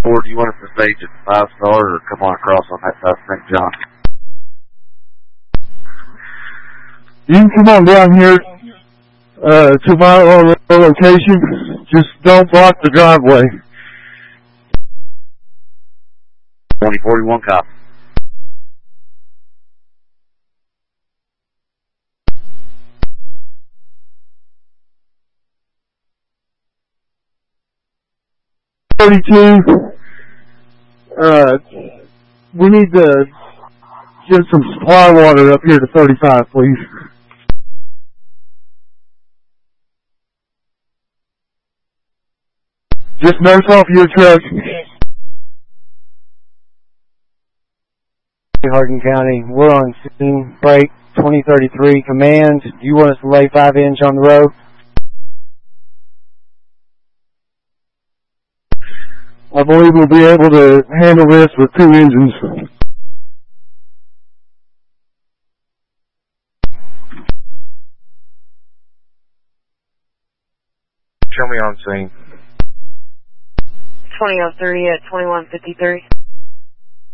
Or do you want us to stage at 5-star or come on across on that side of St. John? You can come on down here to my location. Just don't block the driveway. 2041 copy. We need to get some supply water up here to 35, please. Just nurse off your truck. Hardin County, we're on scene, break 2033, command. Do you want us to lay 5-inch on the road? I believe we'll be able to handle this with 2 engines. Show me on scene. 2003 at 2153.